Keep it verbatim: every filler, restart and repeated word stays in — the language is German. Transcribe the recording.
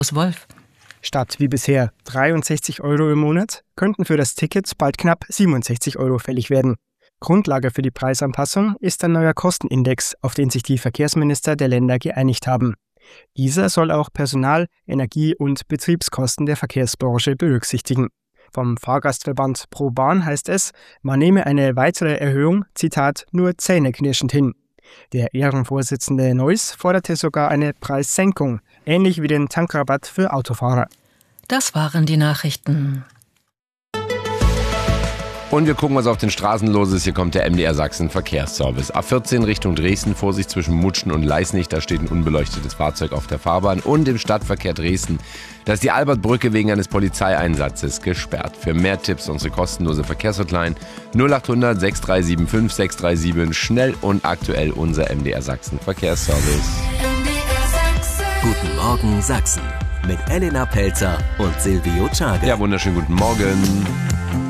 Wolf. Statt wie bisher dreiundsechzig Euro im Monat könnten für das Ticket bald knapp siebenundsechzig Euro fällig werden. Grundlage für die Preisanpassung ist ein neuer Kostenindex, auf den sich die Verkehrsminister der Länder geeinigt haben. Dieser soll auch Personal-, Energie- und Betriebskosten der Verkehrsbranche berücksichtigen. Vom Fahrgastverband ProBahn heißt es, man nehme eine weitere Erhöhung, Zitat, nur zähneknirschend hin. Der Ehrenvorsitzende Neuss forderte sogar eine Preissenkung, ähnlich wie den Tankrabatt für Autofahrer. Das waren die Nachrichten. Und wir gucken, was auf den Straßen los ist. Hier kommt der M D R Sachsen Verkehrsservice. A vierzehn Richtung Dresden, Vorsicht zwischen Mutschen und Leisnig. Da steht ein unbeleuchtetes Fahrzeug auf der Fahrbahn. Und im Stadtverkehr Dresden, da ist die Albertbrücke wegen eines Polizeieinsatzes gesperrt. Für mehr Tipps unsere kostenlose Verkehrshotline null acht hundert sechs drei sieben fünf sechs drei sieben. Schnell und aktuell unser M D R Sachsen Verkehrsservice. M D R Sachsen. Guten Morgen Sachsen mit Elena Pelzer und Silvio Czage. Ja, wunderschönen guten Morgen.